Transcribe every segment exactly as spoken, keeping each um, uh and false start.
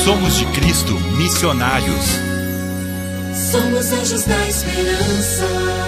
Somos de Cristo, missionários. Somos anjos da esperança.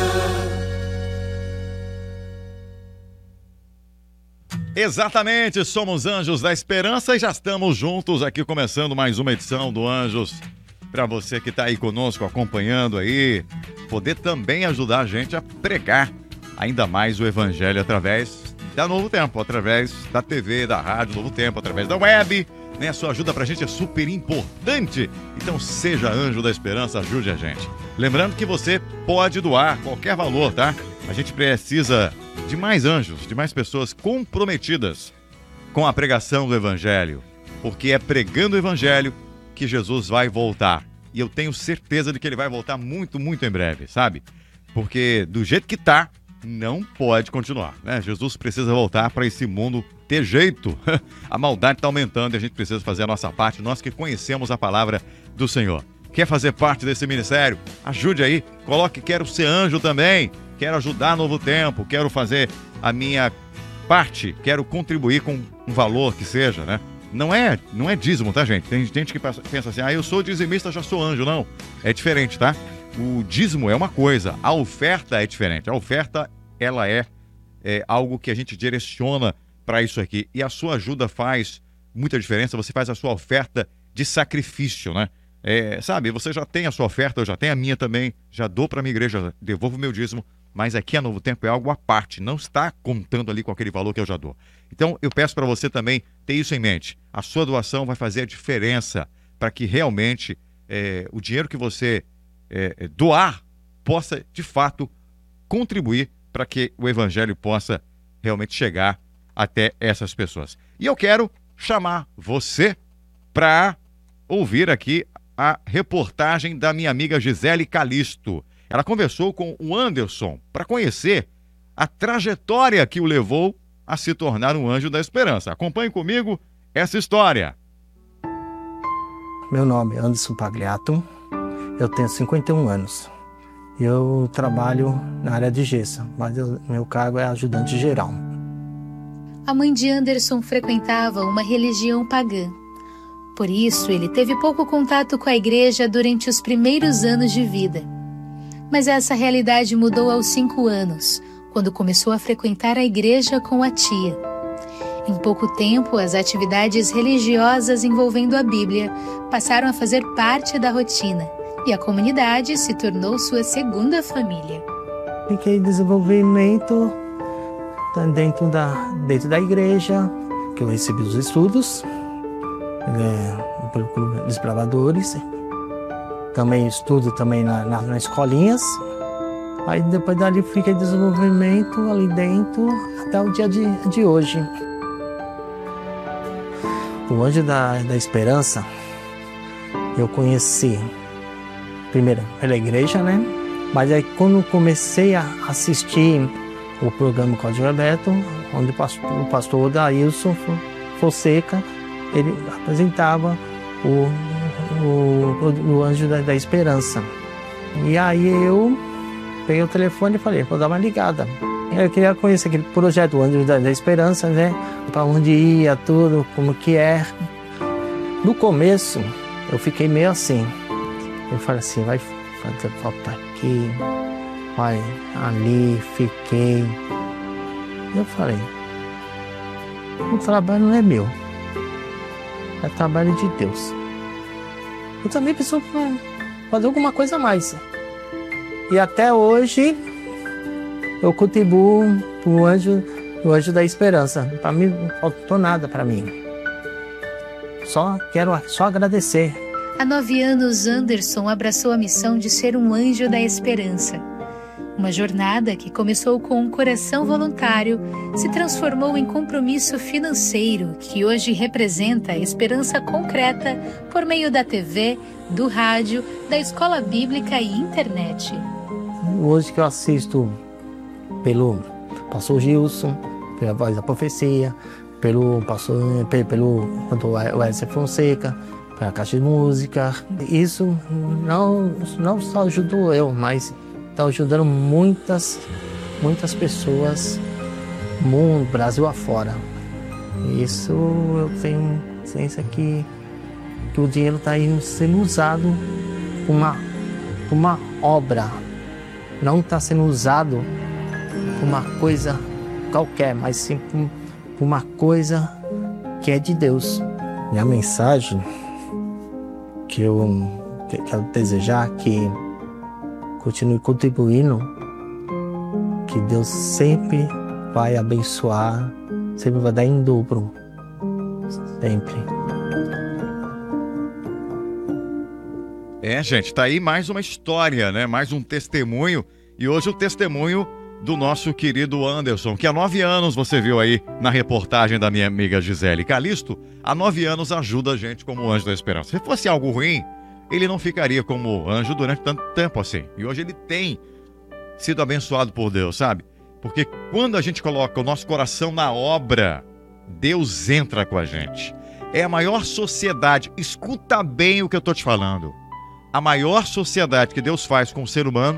Exatamente, somos Anjos da Esperança e já estamos juntos aqui começando mais uma edição do Anjos. Para você que está aí conosco, acompanhando aí, poder também ajudar a gente a pregar ainda mais o Evangelho através da Novo Tempo, através da T V, da rádio Novo Tempo, através da web. Né? A sua ajuda pra gente é super importante. Então seja Anjo da Esperança, ajude a gente. Lembrando que você pode doar qualquer valor, tá? A gente precisa de mais anjos, de mais pessoas comprometidas com a pregação do Evangelho. Porque é pregando o Evangelho que Jesus vai voltar. E eu tenho certeza de que ele vai voltar muito, muito em breve, sabe? Porque do jeito que tá, não pode continuar, né? Jesus precisa voltar para esse mundo ter jeito. A maldade está aumentando e a gente precisa fazer a nossa parte, nós que conhecemos a palavra do Senhor. Quer fazer parte desse ministério? Ajude aí, coloque quero ser anjo também, quero ajudar Novo Tempo, quero fazer a minha parte, quero contribuir com um valor que seja, né? Não é, não é dízimo, tá, gente? Tem gente que pensa assim, ah, eu sou dizimista, já sou anjo. Não, é diferente, tá? O dízimo é uma coisa, a oferta é diferente. A oferta, ela é, é algo que a gente direciona para isso aqui. E a sua ajuda faz muita diferença. Você faz a sua oferta de sacrifício, né? É, sabe, você já tem a sua oferta, eu já tenho a minha também. Já dou para a minha igreja, devolvo o meu dízimo. Mas aqui a Novo Tempo é algo à parte. Não está contando ali com aquele valor que eu já dou. Então, eu peço para você também ter isso em mente. A sua doação vai fazer a diferença para que realmente é, o dinheiro que você É, doar possa, de fato, contribuir para que o Evangelho possa realmente chegar até essas pessoas. E eu quero chamar você para ouvir aqui a reportagem da minha amiga Gisele Calisto. Ela conversou com o Anderson para conhecer a trajetória que o levou a se tornar um anjo da esperança. Acompanhe comigo essa história. Meu nome é Anderson Pagliato. Eu tenho cinquenta e um anos. Eu trabalho na área de gesso, mas eu, meu cargo é ajudante geral. A mãe de Anderson frequentava uma religião pagã. Por isso, ele teve pouco contato com a igreja durante os primeiros anos de vida. Mas essa realidade mudou aos cinco anos, quando começou a frequentar a igreja com a tia. Em pouco tempo, as atividades religiosas envolvendo a Bíblia passaram a fazer parte da rotina. E a comunidade se tornou sua segunda família. Fiquei em desenvolvimento dentro da, dentro da igreja, que eu recebi os estudos, é, pelo Clube dos Bravadores. Também estudo também na, na, nas escolinhas. Aí depois dali fiquei em desenvolvimento ali dentro até o dia de, de hoje. O Anjo da, da Esperança, eu conheci primeiro pela igreja, né? Mas aí quando comecei a assistir o programa Código Aberto, onde o pastor, o pastor Daílson Fonseca, ele apresentava o, o, o Anjo da, da Esperança. E aí eu peguei o telefone e falei, vou dar uma ligada. Eu queria conhecer aquele projeto, o Anjo da, da Esperança, né? Para onde ia, tudo, como que é. No começo, eu fiquei meio assim. Eu falei assim, vai fazer falta aqui, vai ali, fiquei. Eu falei, o trabalho não é meu, é trabalho de Deus. Eu também preciso fazer alguma coisa a mais. E até hoje eu contribuo para o anjo, o anjo da esperança. Para mim não faltou nada para mim. Só quero só agradecer. Há nove anos, Anderson abraçou a missão de ser um anjo da esperança. Uma jornada que começou com um coração voluntário, se transformou em compromisso financeiro que hoje representa a esperança concreta por meio da T V, do rádio, da escola bíblica e internet. Hoje que eu assisto pelo pastor Gilson, pela Voz da Profecia, pelo pastor, pelo cantor Wesley Fonseca, pela Caixa de Música. Isso não, não só ajudou eu, mas está ajudando muitas, muitas pessoas, mundo, Brasil afora. Isso eu tenho ciência que que o dinheiro está indo sendo usado para uma, para uma obra. Não está sendo usado para uma coisa qualquer, mas sim para uma coisa que é de Deus. Minha mensagem que eu quero desejar é que continue contribuindo, que Deus sempre vai abençoar, sempre vai dar em dobro, sempre. É, gente, tá aí mais uma história, né? Mais um testemunho. E hoje o testemunho do nosso querido Anderson, que há nove anos, você viu aí na reportagem da minha amiga Gisele Calisto, há nove anos ajuda a gente como anjo da esperança. Se fosse algo ruim, ele não ficaria como anjo durante tanto tempo assim. E hoje ele tem sido abençoado por Deus, sabe? Porque quando a gente coloca o nosso coração na obra, Deus entra com a gente. É a maior sociedade, escuta bem o que eu tô te falando. A maior sociedade que Deus faz com o ser humano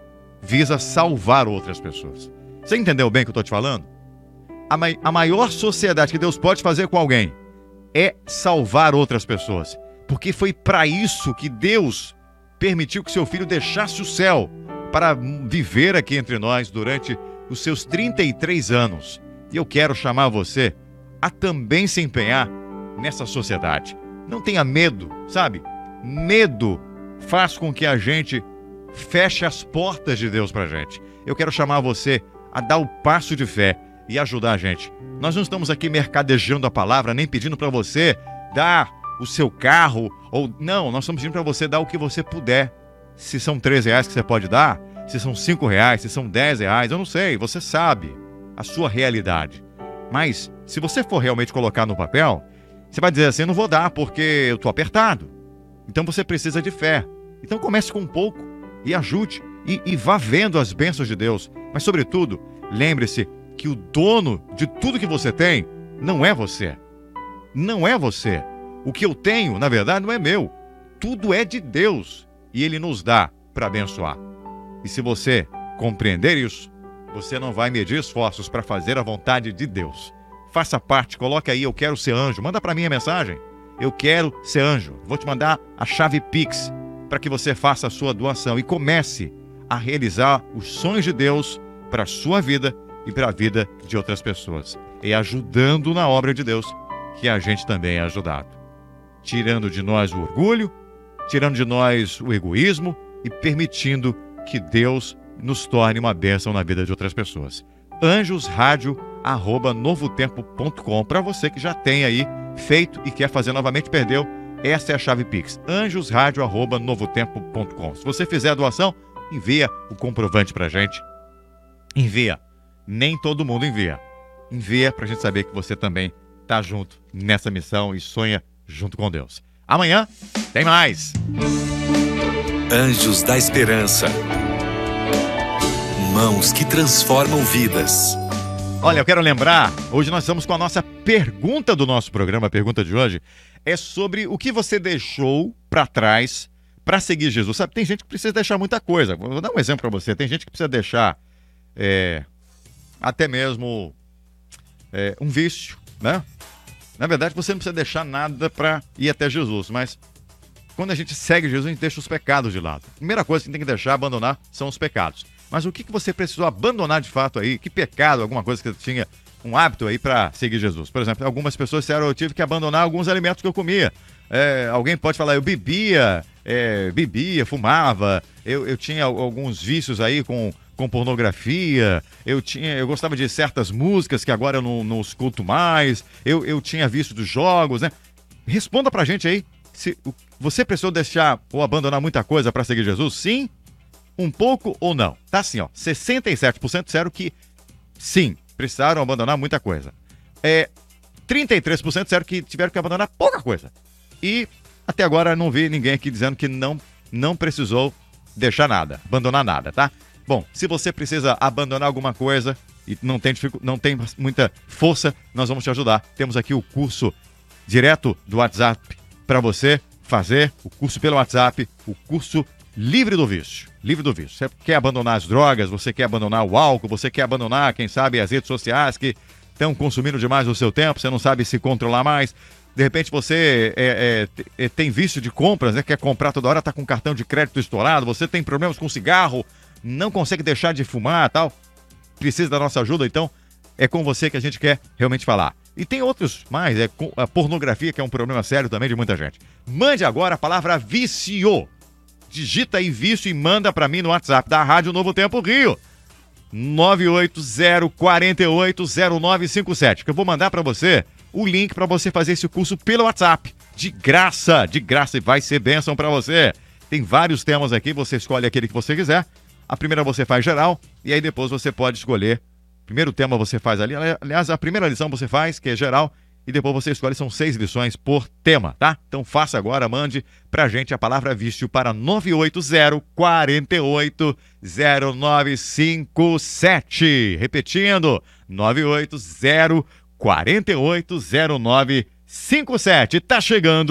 visa salvar outras pessoas. Você entendeu bem o que eu tô te falando? A, ma- a maior sociedade que Deus pode fazer com alguém é salvar outras pessoas. Porque foi para isso que Deus permitiu que seu filho deixasse o céu para viver aqui entre nós durante os seus trinta e três anos. E eu quero chamar você a também se empenhar nessa sociedade. Não tenha medo, sabe? Medo faz com que a gente feche as portas de Deus pra gente. Eu quero chamar você a dar o passo de fé e ajudar a gente. Nós não estamos aqui mercadejando a palavra, nem pedindo para você dar o seu carro, ou não, nós estamos pedindo para você dar o que você puder. Se são três reais que você pode dar, se são cinco reais, se são dez reais, eu não sei, você sabe a sua realidade. Mas se você for realmente colocar no papel, você vai dizer assim, eu não vou dar porque eu tô apertado. Então você precisa de fé. Então comece com um pouco e ajude e, e vá vendo as bênçãos de Deus. Mas sobretudo, lembre-se que o dono de tudo que você tem não é você. Não é você. O que eu tenho, na verdade, não é meu. Tudo é de Deus e Ele nos dá para abençoar. E se você compreender isso, você não vai medir esforços para fazer a vontade de Deus. Faça parte, coloque aí, eu quero ser anjo. Manda para mim a mensagem. Eu quero ser anjo. Vou te mandar a chave Pix para que você faça a sua doação e comece a realizar os sonhos de Deus para a sua vida e para a vida de outras pessoas. E ajudando na obra de Deus, que a gente também é ajudado. Tirando de nós o orgulho, tirando de nós o egoísmo e permitindo que Deus nos torne uma bênção na vida de outras pessoas. anjos rádio arroba novo tempo ponto com. Para você que já tem aí feito e quer fazer novamente, perdeu, essa é a chave Pix. anjos rádio arroba novo tempo ponto com. Se você fizer a doação, envia o comprovante pra gente. Envia. Nem todo mundo envia. Envia pra gente saber que você também tá junto nessa missão e sonha junto com Deus. Amanhã tem mais. Anjos da Esperança. Mãos que transformam vidas. Olha, eu quero lembrar, hoje nós estamos com a nossa pergunta do nosso programa, a pergunta de hoje é sobre o que você deixou para trás para seguir Jesus. Sabe, tem gente que precisa deixar muita coisa. Vou dar um exemplo para você. Tem gente que precisa deixar é, até mesmo é, um vício, né? Na verdade, você não precisa deixar nada para ir até Jesus, mas quando a gente segue Jesus, a gente deixa os pecados de lado. A primeira coisa que tem que deixar, abandonar, são os pecados. Mas o que que você precisou abandonar de fato aí? Que pecado, alguma coisa que você tinha um hábito aí para seguir Jesus? Por exemplo, algumas pessoas disseram, eu tive que abandonar alguns alimentos que eu comia. É, alguém pode falar, eu bebia, é, bebia, fumava, eu, eu tinha alguns vícios aí com, com pornografia, eu, tinha, eu gostava de certas músicas que agora eu não, não escuto mais, eu, eu tinha vício dos jogos, né? Responda pra gente aí, se você precisou deixar ou abandonar muita coisa para seguir Jesus? Sim? Um pouco ou não? Tá assim, ó, sessenta e sete por cento disseram que sim, precisaram abandonar muita coisa. É, trinta e três por cento disseram que tiveram que abandonar pouca coisa. E até agora não vi ninguém aqui dizendo que não, não precisou deixar nada, abandonar nada, tá? Bom, se você precisa abandonar alguma coisa e não tem, não tem muita força, nós vamos te ajudar. Temos aqui o curso direto do WhatsApp para você fazer, o curso pelo WhatsApp, o curso livre do vício. Livre do vício. Você quer abandonar as drogas, você quer abandonar o álcool, você quer abandonar, quem sabe, as redes sociais que estão consumindo demais o seu tempo, você não sabe se controlar mais. De repente você é, é, tem vício de compras, né? Quer comprar toda hora, tá com cartão de crédito estourado, você tem problemas com cigarro, não consegue deixar de fumar e tal. Precisa da nossa ajuda, então é com você que a gente quer realmente falar. E tem outros mais, é a pornografia, que é um problema sério também de muita gente. Mande agora a palavra vício. Digita aí vício e manda pra mim no WhatsApp da Rádio Novo Tempo Rio. nove oito zero, quatro oito, zero nove cinco sete, que eu vou mandar pra você o link pra você fazer esse curso pelo WhatsApp. De graça, de graça, e vai ser bênção pra você. Tem vários temas aqui, você escolhe aquele que você quiser. A primeira você faz geral, e aí depois você pode escolher. Primeiro tema você faz ali, aliás, a primeira lição você faz, que é geral, e depois você escolhe, são seis lições por tema, tá? Então faça agora, mande pra gente a palavra vício para nove oito zero, quatro oito, zero nove cinco sete. Repetindo, nove oito zero, quatro oito, zero nove cinco sete. Tá chegando